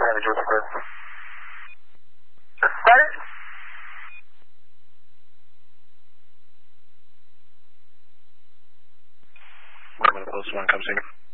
have a Joseph Chris. Started? Close one, comes in.